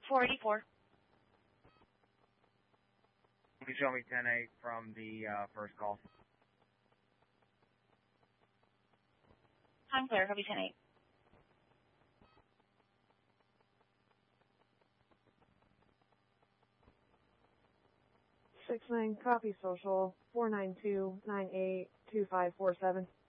484. Can you show me 10-8 from the first call? I'm clear. Copy 10-8. 6-9, copy social, 492-982547.